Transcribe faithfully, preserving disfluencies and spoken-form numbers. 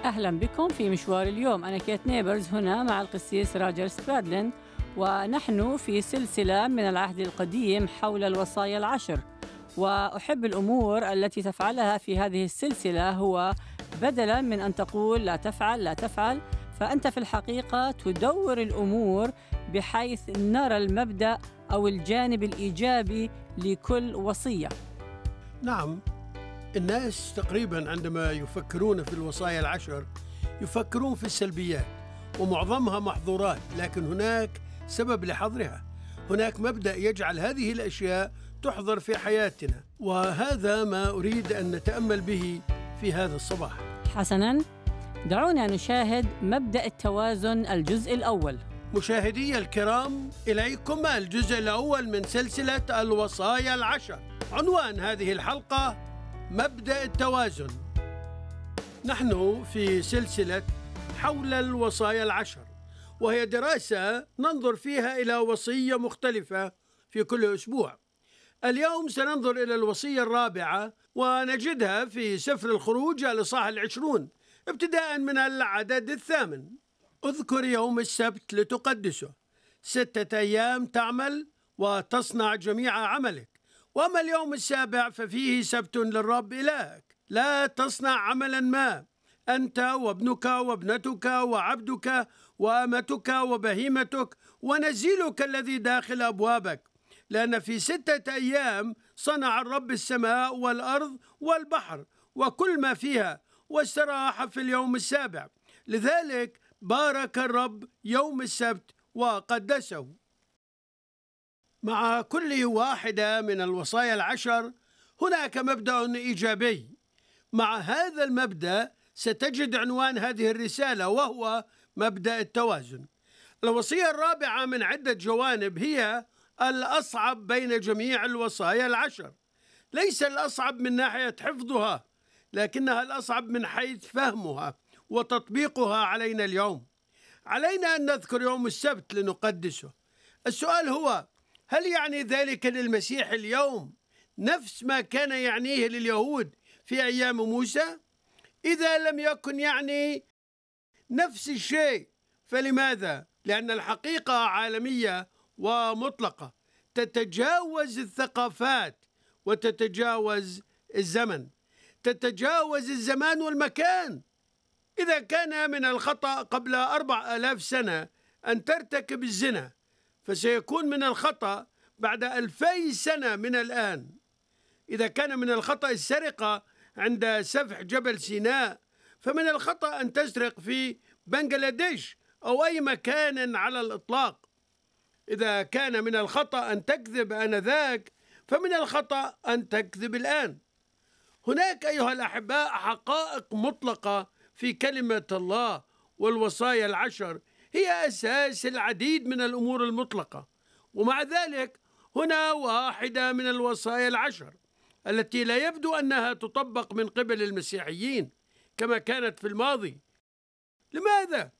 أهلا بكم في مشوار اليوم. أنا كيت نيبرز هنا مع القسيس راجر سبرادلين، ونحن في سلسلة من العهد القديم حول الوصايا العشر. وأحب الأمور التي تفعلها في هذه السلسلة هو بدلاً من أن تقول لا تفعل لا تفعل، فأنت في الحقيقة تدور الأمور بحيث نرى المبدأ أو الجانب الإيجابي لكل وصية. نعم، الناس تقريبا عندما يفكرون في الوصايا العشر يفكرون في السلبيات ومعظمها محظورات، لكن هناك سبب لحظرها. هناك مبدأ يجعل هذه الأشياء تحظر في حياتنا، وهذا ما أريد أن نتأمل به في هذا الصباح. حسناً، دعونا نشاهد مبدأ التوازن الجزء الأول. مشاهدي الكرام، إليكم الجزء الأول من سلسلة الوصايا العشر. عنوان هذه الحلقة مبدأ التوازن. نحن في سلسلة حول الوصايا العشر، وهي دراسة ننظر فيها إلى وصية مختلفة في كل أسبوع. اليوم سننظر إلى الوصية الرابعة، ونجدها في سفر الخروج الإصحاح العشرون ابتداء من العدد الثامن. اذكر يوم السبت لتقدسه، ستة أيام تعمل وتصنع جميع عملك، وأما اليوم السابع ففيه سبت للرب إلهك. لا تصنع عملا ما، أنت وابنك وابنتك وعبدك وأمتك وبهيمتك ونزيلك الذي داخل أبوابك، لأن في ستة أيام صنع الرب السماء والأرض والبحر وكل ما فيها، واستراح في اليوم السابع. لذلك بارك الرب يوم السبت وقدسه. مع كل واحدة من الوصايا العشر هناك مبدأ إيجابي. مع هذا المبدأ ستجد عنوان هذه الرسالة، وهو مبدأ التوازن. الوصية الرابعة من عدة جوانب هي الأصعب بين جميع الوصايا العشر. ليس الأصعب من ناحية حفظها، لكنها الأصعب من حيث فهمها وتطبيقها علينا اليوم. علينا أن نذكر يوم السبت لنقدسه. السؤال هو: هل يعني ذلك للمسيح اليوم نفس ما كان يعنيه لليهود في أيام موسى؟ إذا لم يكن يعني نفس الشيء فلماذا؟ لأن الحقيقة عالمية ومطلقة، تتجاوز الثقافات وتتجاوز الزمن، تتجاوز الزمان والمكان. إذا كان من الخطأ قبل أربع آلاف سنة أن ترتكب الزنا، فسيكون من الخطأ بعد ألفي سنة من الآن. إذا كان من الخطأ السرقة عند سفح جبل سيناء، فمن الخطأ أن تسرق في بنغلاديش أو أي مكان على الإطلاق. إذا كان من الخطأ أن تكذب آنذاك، فمن الخطأ أن تكذب الآن. هناك أيها الأحباء حقائق مطلقة في كلمة الله، والوصايا العشر هي أساس العديد من الأمور المطلقة. ومع ذلك هنا واحدة من الوصايا العشر التي لا يبدو أنها تطبق من قبل المسيحيين كما كانت في الماضي. لماذا؟